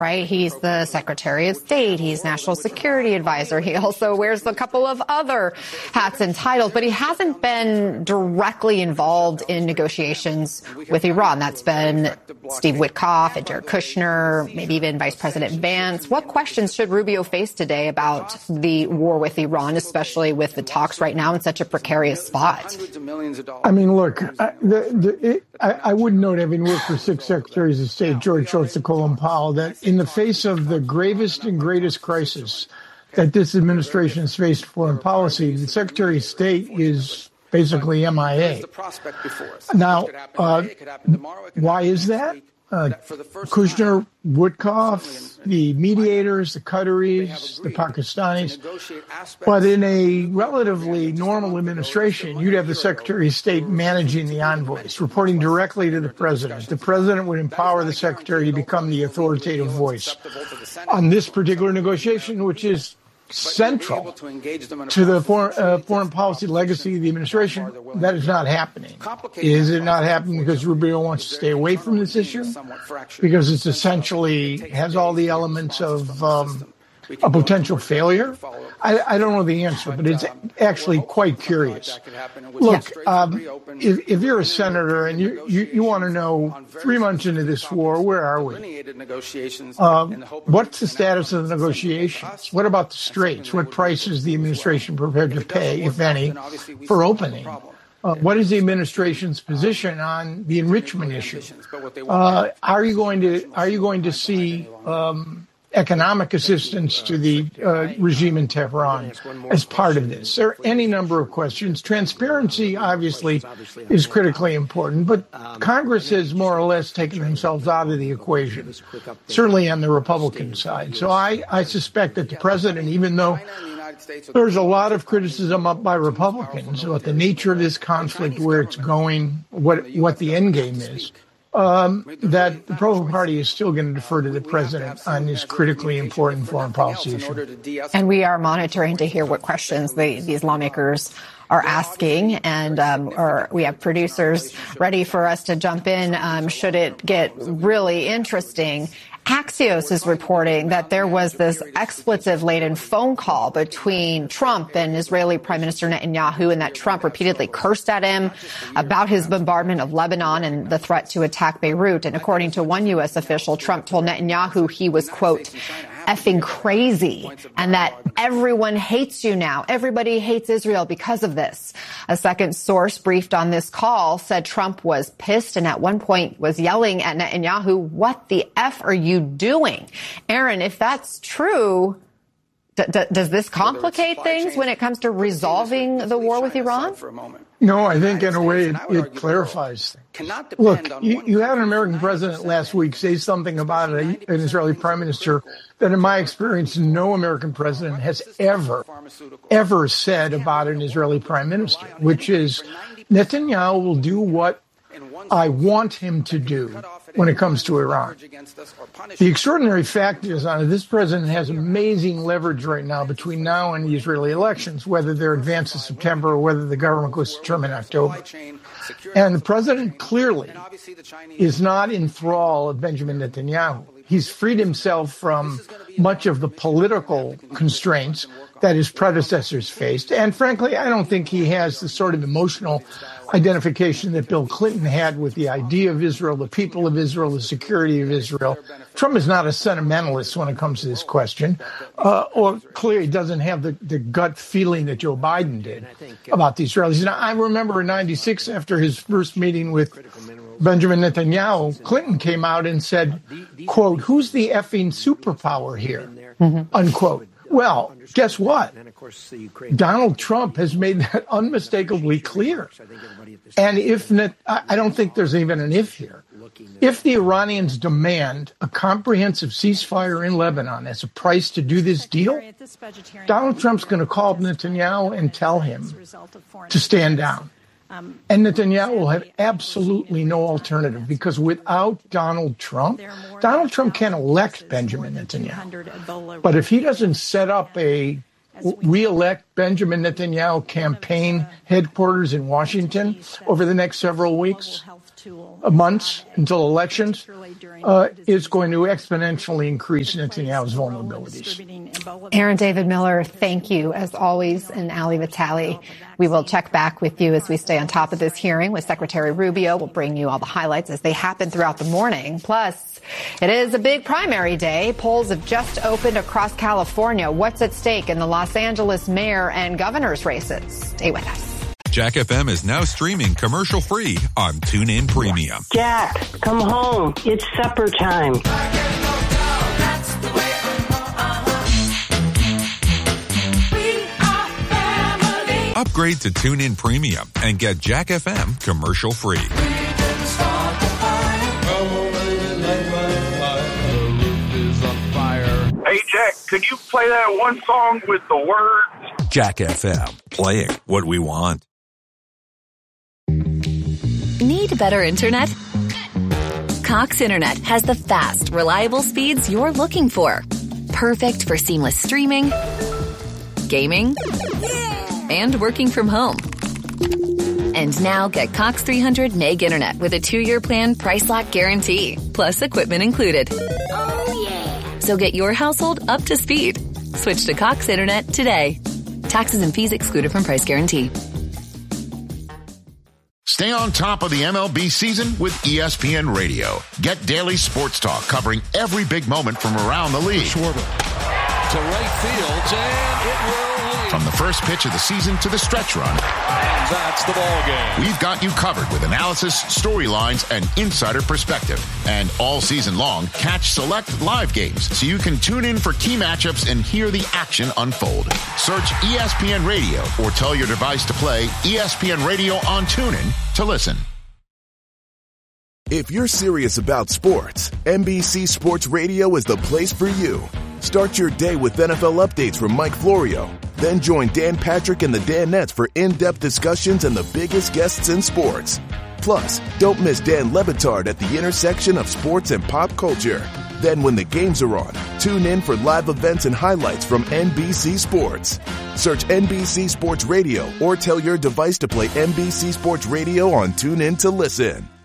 Right. He's the Secretary of State. He's National Security Advisor. He also wears a couple of other hats and titles, but he hasn't been directly involved in negotiations with Iran. That's been Steve Witkoff and Jared Kushner, maybe even Vice President Vance. What questions should Rubio face today about the war with Iran, especially with the talks right now in such a precarious spot? I mean, look, I would note, having worked for 6 secretaries of state, George Shultz, Colin Powell, that in the face of the gravest and greatest crisis that this administration has faced foreign policy, the Secretary of State is basically MIA. Now, why is that? Kushner, Witkoff, the mediators, the Qataris, the Pakistanis. But in a relatively normal administration, you'd have the Secretary of State managing the envoys, reporting directly to the president. The president would empower the secretary to become the authoritative voice on this particular negotiation, which is central to the foreign policy legacy of the administration. That is not happening. Is it not happening because Rubio wants to stay away from this issue? Because it's essentially has all the elements of a potential failure? I don't know the answer, but it's actually quite curious. Look, if you're a senator and you want to know 3 months into this war, where are we? What's the status of the negotiations? What about the straits? What price is the administration prepared to pay, if any, for opening? What is the administration's position on the enrichment issue? Are you going to see economic assistance to the regime in Tehran as part of this? There are any number of questions. Transparency, obviously, is critically important, but Congress has more or less taken themselves out of the equation, certainly on the Republican side. So I suspect that the president, even though there's a lot of criticism up by Republicans about the nature of this conflict, where it's going, what the end game is, that the Republican Party is still going to defer to the president on this critically important foreign policy issue. And we are monitoring to hear what questions these lawmakers are asking, and we have producers ready for us to jump in should it get really interesting. Axios is reporting that there was this expletive-laden phone call between Trump and Israeli Prime Minister Netanyahu, and that Trump repeatedly cursed at him about his bombardment of Lebanon and the threat to attack Beirut. And according to one U.S. official, Trump told Netanyahu he was, quote, effing crazy, and that everyone hates you now. Everybody hates Israel because of this. A second source briefed on this call said Trump was pissed and at one point was yelling at Netanyahu, "What the F are you doing?" Aaron, if that's true, does this complicate things when it comes to resolving the war with Iran? No, I think in a way it clarifies things. Look, you had an American president last week say something about an Israeli prime minister that, in my experience, no American president has ever said about an Israeli prime minister, which is Netanyahu will do what I want him to do when it comes to Iran. The extraordinary fact is this president has amazing leverage right now between now and the Israeli elections, whether they're advanced to September or whether the government goes to term in October. And the president clearly is not in thrall of Benjamin Netanyahu. He's freed himself from much of the political constraints that his predecessors faced. And frankly, I don't think he has the sort of emotional identification that Bill Clinton had with the idea of Israel, the people of Israel, the security of Israel. Trump is not a sentimentalist when it comes to this question, or clearly doesn't have the gut feeling that Joe Biden did about the Israelis. Now, I remember in '96, after his first meeting with Benjamin Netanyahu, Clinton came out and said, quote, "Who's the effing superpower here?" Unquote. Well, guess what? Donald Trump has made that unmistakably clear. And I don't think there's even an if here. If the Iranians demand a comprehensive ceasefire in Lebanon as a price to do this deal, Donald Trump's going to call Netanyahu and tell him to stand down. And Netanyahu will have absolutely no alternative, because without Donald Trump can't elect Benjamin Netanyahu. But if he doesn't set up a re-elect Benjamin Netanyahu campaign headquarters in Washington over the next several weeks, months until elections, is going to exponentially increase Netanyahu's vulnerabilities. Aaron David Miller, thank you as always, and Ali Vitale. We will check back with you as we stay on top of this hearing with Secretary Rubio. We'll bring you all the highlights as they happen throughout the morning. Plus, it is a big primary day. Polls have just opened across California. What's at stake in the Los Angeles mayor and governor's races? Stay with us. Jack FM is now streaming commercial-free on TuneIn Premium. Jack, come home. It's supper time. Upgrade to TuneIn Premium and get Jack FM commercial-free. Hey, Jack, could you play that one song with the words? Jack FM, playing what we want. Need better internet? Cox Internet has the fast, reliable speeds you're looking for. Perfect for seamless streaming, gaming, and working from home. And now get Cox 300 meg internet with a 2-year plan price lock guarantee, plus equipment included. Oh, yeah. So get your household up to speed. Switch to Cox Internet today. Taxes and fees excluded from price guarantee. Stay on top of the MLB season with ESPN Radio. Get daily sports talk covering every big moment from around the league. Schwarber to right field, and it will lead. From the first pitch of the season to the stretch run. And that's the ball game. We've got you covered with analysis, storylines, and insider perspective. And all season long, catch select live games so you can tune in for key matchups and hear the action unfold. Search ESPN Radio or tell your device to play ESPN Radio on TuneIn to listen. If you're serious about sports, NBC Sports Radio is the place for you. Start your day with NFL updates from Mike Florio. Then join Dan Patrick and the Danettes for in-depth discussions and the biggest guests in sports. Plus, don't miss Dan Le Batard at the intersection of sports and pop culture. Then when the games are on, tune in for live events and highlights from NBC Sports. Search NBC Sports Radio or tell your device to play NBC Sports Radio on TuneIn to listen.